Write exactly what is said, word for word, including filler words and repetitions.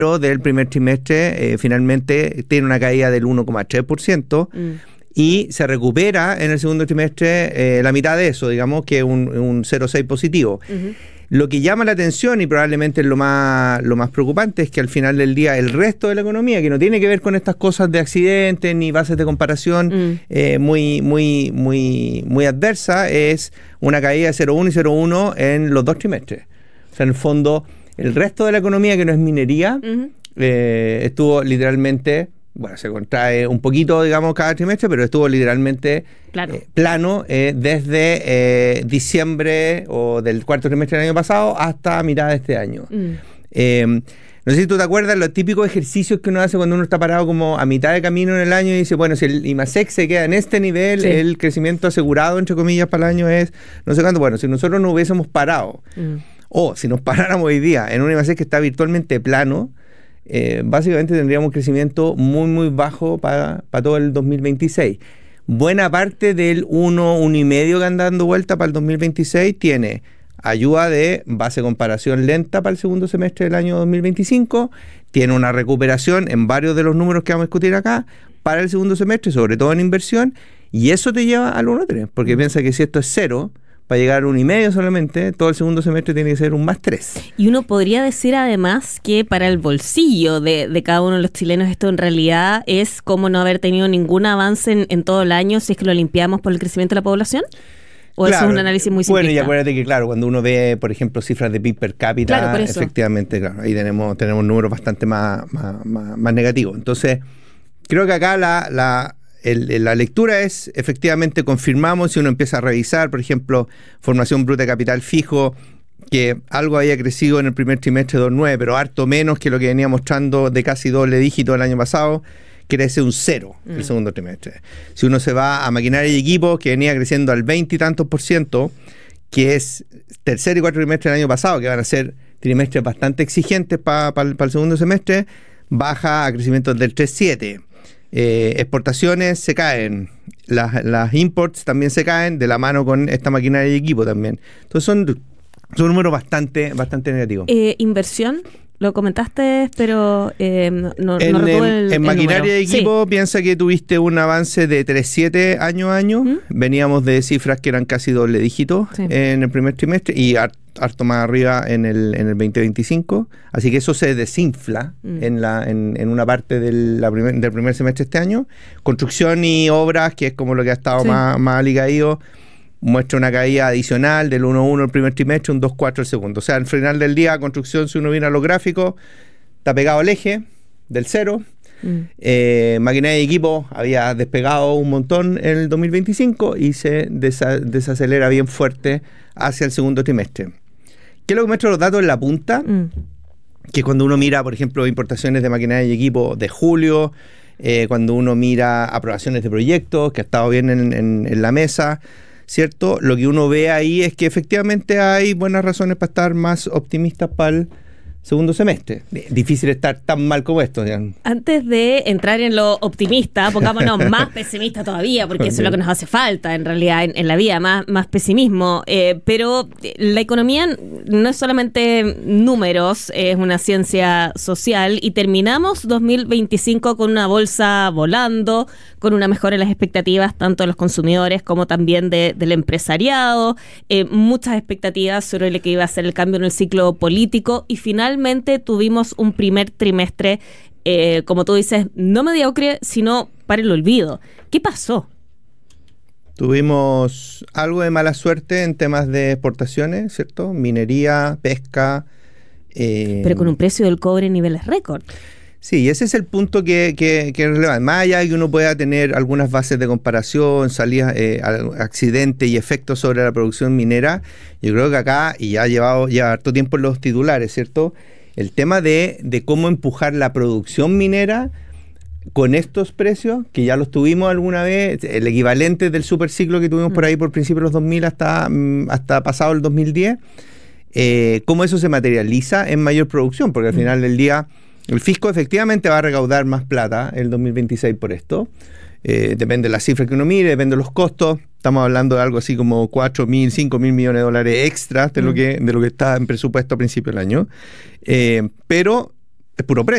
del primer trimestre eh, finalmente tiene una caída del uno coma tres por ciento mm. y se recupera en el segundo trimestre eh, la mitad de eso, digamos que un, un cero coma seis positivo. Uh-huh. Lo que llama la atención y probablemente es lo más, lo más preocupante es que al final del día el resto de la economía, que no tiene que ver con estas cosas de accidentes ni bases de comparación mm. eh, muy, muy, muy, muy adversa, es una caída de cero coma uno y cero coma uno en los dos trimestres. O sea, en el fondo, el resto de la economía que no es minería uh-huh. eh, estuvo literalmente... Bueno, se contrae un poquito, digamos, cada trimestre, pero estuvo literalmente claro. eh, plano eh, desde eh, diciembre o del cuarto trimestre del año pasado hasta mitad de este año. Mm. Eh, no sé si tú te acuerdas los típicos ejercicios que uno hace cuando uno está parado como a mitad de camino en el año y dice, bueno, si el IMASEC se queda en este nivel, sí. el crecimiento asegurado, entre comillas, para el año es no sé cuánto. Bueno, si nosotros no hubiésemos parado, mm. o si nos paráramos hoy día en un IMASEC que está virtualmente plano, Eh, básicamente tendríamos un crecimiento muy muy bajo para, para todo el dos mil veintiséis. Buena parte del uno, uno y medio que anda dando vuelta para el dos mil veintiséis tiene ayuda de base de comparación lenta para el segundo semestre del año dos mil veinticinco, tiene una recuperación en varios de los números que vamos a discutir acá para el segundo semestre, sobre todo en inversión, y eso te lleva al uno coma tres, porque piensa que si esto es cero, para llegar a un y medio solamente, todo el segundo semestre tiene que ser un más tres. Y uno podría decir además que para el bolsillo de, de cada uno de los chilenos esto en realidad es como no haber tenido ningún avance en, en todo el año si es que lo limpiamos por el crecimiento de la población. ¿O claro, eso es un análisis muy simplista? Bueno, y acuérdate que claro, cuando uno ve, por ejemplo, cifras de P I B per cápita, claro, efectivamente, claro, ahí tenemos, tenemos números bastante más, más, más, más negativos. Entonces, creo que acá la... la El, la lectura es, efectivamente, confirmamos si uno empieza a revisar, por ejemplo, formación bruta de capital fijo, que algo había crecido en el primer trimestre dos coma nueve, pero harto menos que lo que venía mostrando de casi doble dígito el año pasado, crece un cero mm. el segundo trimestre. Si uno se va a maquinaria y equipos, que venía creciendo al veinte y tantos por ciento, que es tercer y cuarto trimestre del año pasado, que van a ser trimestres bastante exigentes para pa, pa el segundo semestre, baja a crecimientos del tres coma siete. Eh, exportaciones se caen, las, las imports también se caen de la mano con esta maquinaria y equipo también. Entonces son, son números bastante, bastante negativos. Eh, inversión, lo comentaste, pero eh, no, no en, recuerdo en, el en maquinaria número. y equipo, sí. Piensa que tuviste un avance de tres coma siete año a año. ¿Mm? Veníamos de cifras que eran casi doble dígito sí. en el primer trimestre y harto más arriba en el, en el veinte veinticinco, así que eso se desinfla mm. en, la, en, en una parte del, la primer, del primer semestre de este año. Construcción y obras, que es como lo que ha estado sí. más, más alicaído, muestra una caída adicional del uno coma uno el primer trimestre, un dos coma cuatro el segundo. O sea, al final del día, construcción, si uno viene a los gráficos, está pegado al eje del cero. Mm. Eh, maquinaria y equipo había despegado un montón en el dos mil veinticinco y se desa- desacelera bien fuerte hacia el segundo trimestre. ¿Qué es lo que muestra los datos en la punta? Mm. Que cuando uno mira, por ejemplo, importaciones de maquinaria y equipo de julio, eh, cuando uno mira aprobaciones de proyectos, que ha estado bien en, en, en la mesa, ¿cierto? Lo que uno ve ahí es que efectivamente hay buenas razones para estar más optimistas para el segundo semestre. Difícil estar tan mal como esto. Digamos. Antes de entrar en lo optimista, pongámonos más pesimista todavía, porque eso es lo que nos hace falta en realidad en, en la vida, más, más pesimismo. Eh, pero la economía no es solamente números, es una ciencia social y terminamos dos mil veinticinco con una bolsa volando, con una mejora en las expectativas tanto de los consumidores como también de, del empresariado, eh, muchas expectativas sobre lo que iba a ser el cambio en el ciclo político y finalmente Finalmente tuvimos un primer trimestre, eh, como tú dices, no mediocre, sino para el olvido. ¿Qué pasó? Tuvimos algo de mala suerte en temas de exportaciones, ¿cierto? Minería, pesca. Eh... Pero con un precio del cobre en niveles récord. Sí, ese es el punto que, que, que es relevante. Más allá de que uno pueda tener algunas bases de comparación, salidas, eh, accidentes y efectos sobre la producción minera, yo creo que acá, y ya ha llevado ya harto tiempo en los titulares, ¿cierto? El tema de, de cómo empujar la producción minera con estos precios, que ya los tuvimos alguna vez, el equivalente del superciclo que tuvimos por ahí por principios de los dos mil hasta, hasta pasado el dos mil diez, eh, cómo eso se materializa en mayor producción, porque al final del día el fisco efectivamente va a recaudar más plata el dos mil veintiséis por esto. Eh, depende de la cifra que uno mire, depende de los costos. Estamos hablando de algo así como cuatro mil, cinco mil millones de dólares extras de, mm. lo que, de lo que está en presupuesto a principio del año. Eh, pero es puro precio.